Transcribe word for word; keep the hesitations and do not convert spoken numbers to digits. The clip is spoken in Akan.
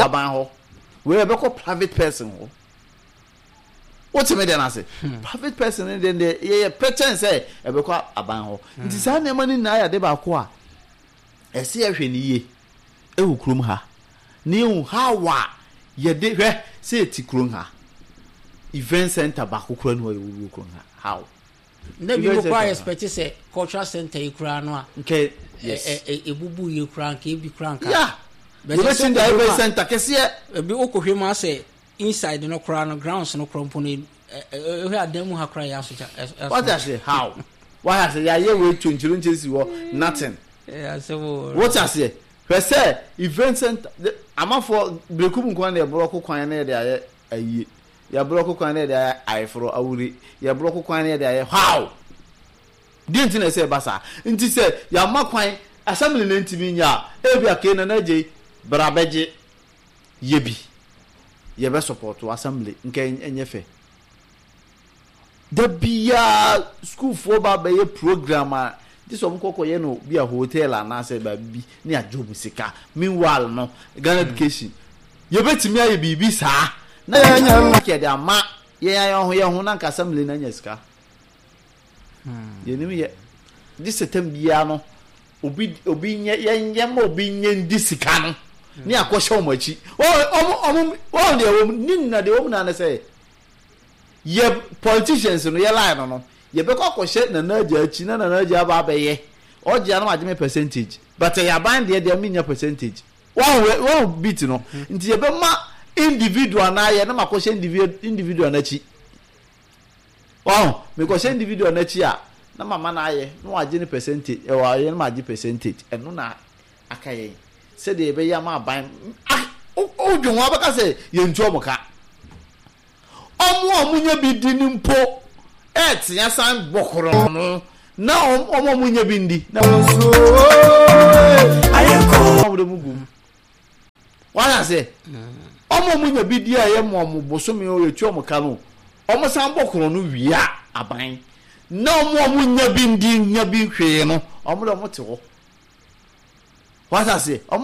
aban ho we be ko private person ho what me dey na say private person then dey ye pretend say e be ko aban ho nti sa na mani na ya de ba ko a e se ye hwe ni ye e wu krom ha ni hu ha wa ye de hwe se ti krom ha event center ba ko kro no ye wu krom ha how na bi ko expect say cultural center e kra no a okay yes e ebubu ye kra nka e bi kra nka yeah but we send the event center kese e bi okohwe ma say inside no kra no grounds no krompo no e he adamu ha kra ya so what I say how why I say ya ye we twinchiru nchesi wo nothing yeah so what I say we say event center amafo brekum kwan na e block kwan na e de aye ayi ya block kwan na e de aye foro awuri ya block kwan na e de aye how didn't na say basa nti say ya makwan assembly na ntimi nya e bia ke na na je brabeje yebi ye be support assembly nke enyefe the bia school for ba be program a this one kokko ye no bia hotel na say ba bi na job sika meanwhile no Ghana education ye betimi aye bibi saa na ye nya ke de ama ye ya ho ye ho na nka assembly na nya sika hmm ye ni ye this system bia no obi obi nye ye ma obi nye ndi sika no ni akosho machi o o o de wo ni na de wo na say ye politicians no ye line no ye be kokoshe na na aja achi na na aja ba beye o je na ma percentage but ya ban de de minya percentage one one bit no nti ye be ma individual na ye na makoshe individual individual na chi wow me ko individual na chi a na mama na aye no aje ni percentage e wa ye na ma aje percentage e no na akaye se de be ya ma ban ah o dwon wa baka se ye ntu omuka omo omunye bi di ni mpo et ya san bokoro no na omo omunye bi ndi na so ayeko o de mugu wa se omo omunye bi di aye mo omo bosomi o yetu omuka no omo san bokoro no wia aban na omo omunye bi ndi nya bi hwe no omo de omo te ho wa se